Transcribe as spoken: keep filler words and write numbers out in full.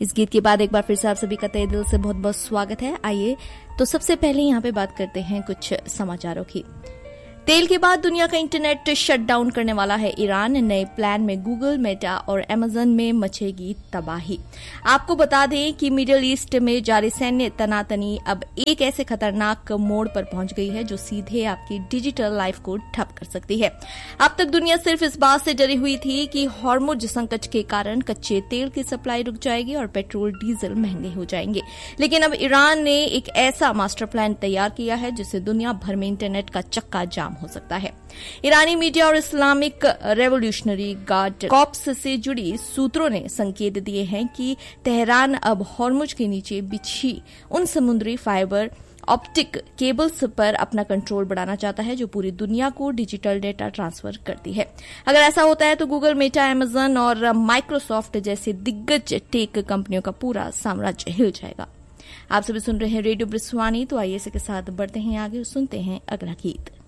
इस गीत के बाद एक बार फिर से आप सभी का तहे दिल से बहुत बहुत स्वागत है। आइए तो सबसे पहले यहाँ पे बात करते हैं कुछ समाचारों की। तेल के बाद दुनिया का इंटरनेट शट डाउन करने वाला है ईरान। नए प्लान में गूगल, मेटा और अमेजन में मचेगी तबाही। आपको बता दें कि मिडिल ईस्ट में जारी सैन्य तनातनी अब एक ऐसे खतरनाक मोड़ पर पहुंच गई है जो सीधे आपकी डिजिटल लाइफ को ठप कर सकती है। अब तक दुनिया सिर्फ इस बात से डरी हुई थी कि हॉर्मुज संकट के कारण कच्चे तेल की सप्लाई रुक जाएगी और पेट्रोल डीजल महंगे हो जाएंगे, लेकिन अब ईरान ने एक ऐसा मास्टर प्लान तैयार किया है जिससे दुनिया भर में इंटरनेट का चक्का जाम हो सकता है। ईरानी मीडिया और इस्लामिक रेवोल्यूशनरी गार्ड कॉप्स से जुड़ी सूत्रों ने संकेत दिए हैं कि तेहरान अब हॉर्मुज के नीचे बिछी उन समुद्री फाइबर ऑप्टिक केबल्स पर अपना कंट्रोल बढ़ाना चाहता है जो पूरी दुनिया को डिजिटल डेटा ट्रांसफर करती है। अगर ऐसा होता है तो गूगल, मेटा, अमेजन और माइक्रोसॉफ्ट जैसे दिग्गज टेक कंपनियों का पूरा साम्राज्य हिल जाएगा। आप सभी सुन रहे हैं रेडियो ब्रिस्वानी, तो आइए इसके साथ बढ़ते हैं आगे और सुनते हैं अगला गीत।